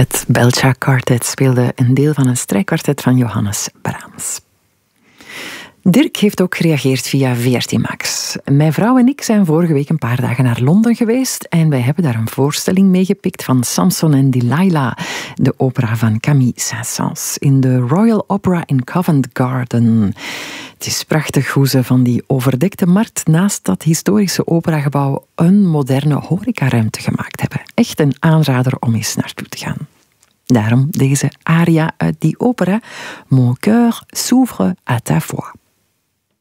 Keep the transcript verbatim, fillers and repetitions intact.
Het Belcha Quartet speelde een deel van een strijkkwartet van Johannes Brahms. Dirk heeft ook gereageerd via V R T Max. Mijn vrouw en ik zijn vorige week een paar dagen naar Londen geweest en wij hebben daar een voorstelling meegepikt van Samson en Delilah, de opera van Camille Saint-Saëns, in de Royal Opera in Covent Garden. Het is prachtig hoe ze van die overdekte markt naast dat historische operagebouw een moderne horecaruimte gemaakt hebben. Echt een aanrader om eens naartoe te gaan. Daarom deze aria uit die opera, Mon cœur s'ouvre à ta voix.